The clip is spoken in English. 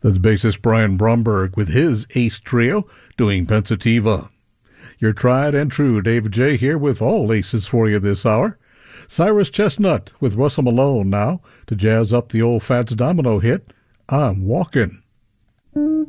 That's bassist Brian Bromberg with his Ace Trio doing Pensativa. Your tried and true David J. here with all aces for you this hour. Cyrus Chestnut with Russell Malone now to jazz up the old Fats Domino hit, I'm Walking.